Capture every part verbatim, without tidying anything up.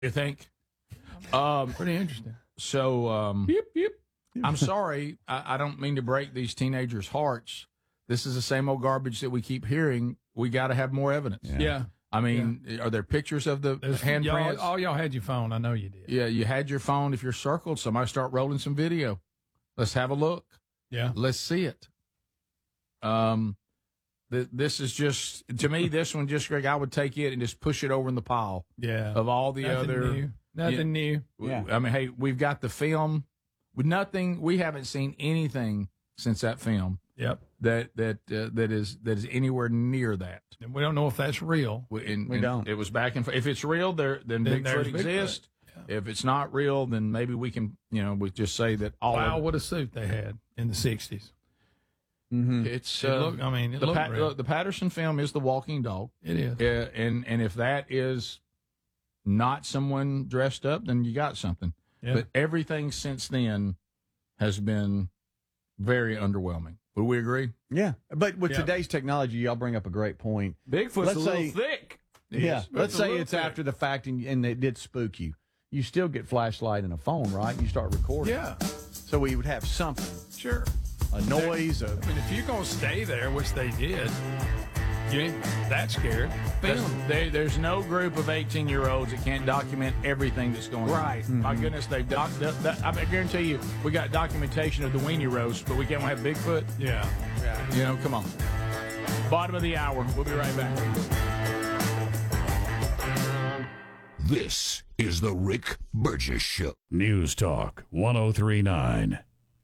You think? Um, Pretty interesting. so, um, Yep, yep. I'm sorry. I, I don't mean to break these teenagers' hearts. This is the same old garbage that we keep hearing. We got to have more evidence. Yeah. yeah. I mean, are there pictures of the There's- handprints? Y'all, all y'all had your phone. I know you did. Yeah, you had your phone. If you're circled, somebody start rolling some video. Let's have a look. Yeah. Let's see it. Um, th- this is just, to me, this one just, Greg, I would take it and just push it over in the pile Yeah. of all the Nothing other. new. Nothing Yeah. new. Yeah. I mean, hey, we've got the film. With nothing, we haven't seen anything since that film Yep. that that uh, that is that is anywhere near that. And we don't know if that's real. We, and, We and don't. It was back and if it's real, there then, Then Bigfoot there's Bigfoot. exists. If it's not real, then maybe we can, you know, we just say that all Wow, of what a suit they had in the sixties. Mm-hmm. it's. It Uh, looked, I mean, it the, looked Pa- real. look, the Patterson film is The Walking Dog, It is. uh, and and if that is not someone dressed up, then you got something. Yeah. But everything since then has been very underwhelming. Would we agree? Yeah, but with Yeah. today's technology, y'all bring up a great point. Bigfoot's Let's a little say- thick. Yeah, let's a say little it's thick. after the fact and, and it did spook you. You still get flashlight and a phone, right? You start recording. Yeah. So we would have something, Sure. a noise, a I mean, if you're going to stay there, which they did, you ain't that scared. There's, Film. they, there's no group of eighteen-year-olds that can't document everything that's going Right. on. My goodness, they've doc- that, that, I guarantee you, we got documentation of the weenie roast, but we can't have Bigfoot. Yeah. Yeah. You know, come on. Bottom of the hour. We'll be right back. This is the Rick Burgess Show. News Talk one oh three point nine.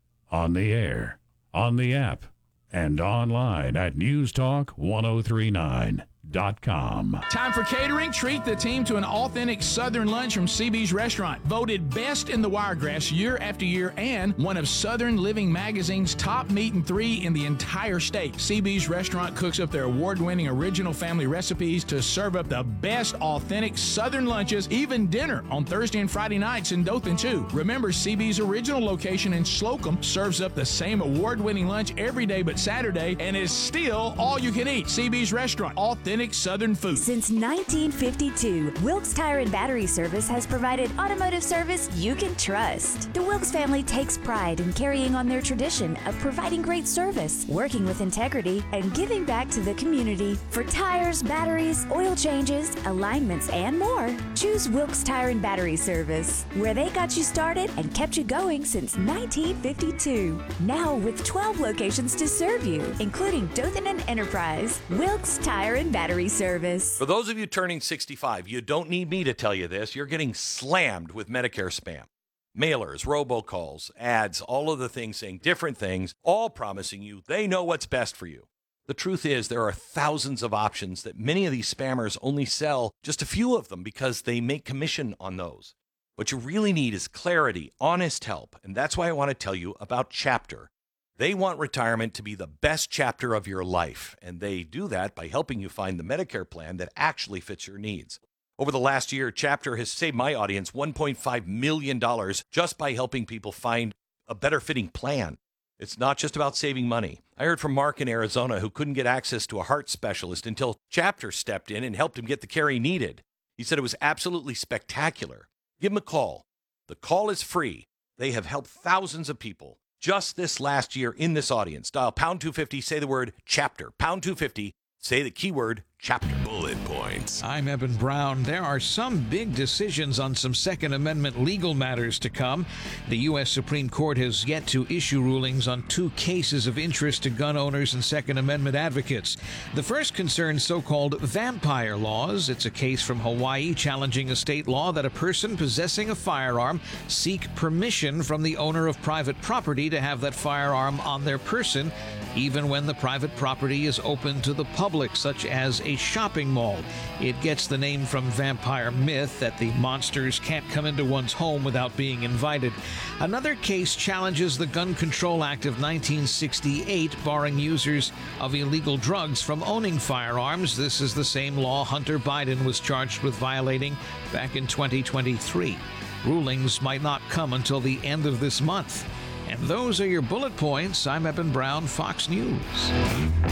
On the air, on the app, and online at news talk ten thirty-nine dot com. Time for catering. Treat the team to an authentic Southern lunch from C B's Restaurant. Voted best in the Wiregrass year after year and one of Southern Living Magazine's top meat and three in the entire state. C B's Restaurant cooks up their award-winning original family recipes to serve up the best authentic Southern lunches, even dinner on Thursday and Friday nights in Dothan, too. Remember, C B's original location in Slocum serves up the same award-winning lunch every day but Saturday and is still all you can eat. C B's Restaurant. Authentic Southern food. Since nineteen fifty-two, Wilkes Tire and Battery Service has provided automotive service you can trust. The Wilkes family takes pride in carrying on their tradition of providing great service, working with integrity, and giving back to the community. For tires, batteries, oil changes, alignments, and more, choose Wilkes Tire and Battery Service, where they got you started and kept you going since nineteen fifty-two. Now with twelve locations to serve you, including Dothan and Enterprise. Wilkes Tire and Battery Service. For those of you turning sixty-five, you don't need me to tell you this. You're getting slammed with Medicare spam. Mailers, robocalls, ads, all of the things saying different things, all promising you they know what's best for you. The truth is there are thousands of options that many of these spammers only sell just a few of them because they make commission on those. What you really need is clarity, honest help, and that's why I want to tell you about Chapter. They want retirement to be the best chapter of your life, and they do that by helping you find the Medicare plan that actually fits your needs. Over the last year, Chapter has saved my audience one point five million dollars just by helping people find a better fitting plan. It's not just about saving money. I heard from Mark in Arizona who couldn't get access to a heart specialist until Chapter stepped in and helped him get the care he needed. He said it was absolutely spectacular. Give him a call. The call is free. They have helped thousands of people. Just this last year in this audience, dial pound two fifty, say the word Chapter. Pound two fifty, say the keyword Chapter. Bullet points. I'm Eben Brown. There are some big decisions on some Second Amendment legal matters to come. The U S Supreme Court has yet to issue rulings on two cases of interest to gun owners and Second Amendment advocates. The first concerns so-called vampire laws. It's a case from Hawaii challenging a state law that a person possessing a firearm seek permission from the owner of private property to have that firearm on their person, even when the private property is open to the public, such as a shopping mall. It gets the name from vampire myth that the monsters can't come into one's home without being invited. Another case challenges the Gun Control Act of nineteen sixty-eight, barring users of illegal drugs from owning firearms. This is the same law Hunter Biden was charged with violating back in twenty twenty-three. Rulings might not come until the end of this month. And those are your bullet points. I'm Eben Brown, Fox News.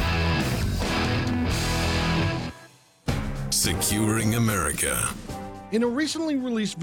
Securing America. In a recently released